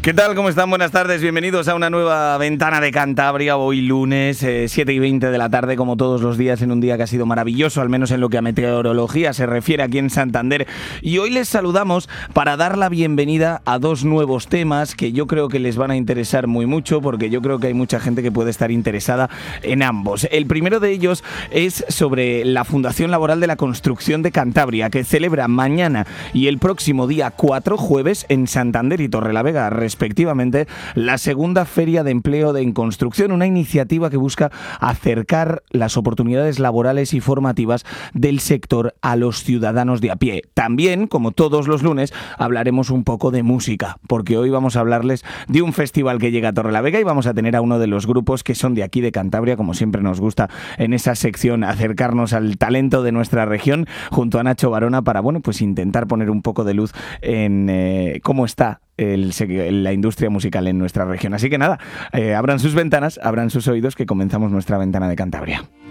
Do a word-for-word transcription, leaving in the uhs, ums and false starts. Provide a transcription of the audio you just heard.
¿Qué tal? ¿Cómo están? Buenas tardes. Bienvenidos a una nueva Ventana de Cantabria. Hoy lunes, eh, siete y veinte de la tarde, como todos los días, en un día que ha sido maravilloso, al menos en lo que a meteorología se refiere aquí en Santander. Y hoy les saludamos para dar la bienvenida a dos nuevos temas que yo creo que les van a interesar muy mucho, porque yo creo que hay mucha gente que puede estar interesada en ambos. El primero de ellos es sobre la Fundación Laboral de la Construcción de Cantabria, que celebra mañana y el próximo día cuatro, jueves, en Santander y Torrelavega, respectivamente, la segunda Feria de Empleo de en Construcción, una iniciativa que busca acercar las oportunidades laborales y formativas del sector a los ciudadanos de a pie. También, como todos los lunes, hablaremos un poco de música, porque hoy vamos a hablarles de un festival que llega a Torrelavega y vamos a tener a uno de los grupos que son de aquí de Cantabria, como siempre nos gusta en esa sección acercarnos al talento de nuestra región, junto a Nacho Barona, para bueno, pues intentar poner un poco de luz en eh, cómo está El, la industria musical en nuestra región. Así que nada, eh, abran sus ventanas, abran sus oídos, que comenzamos nuestra Ventana de Cantabria.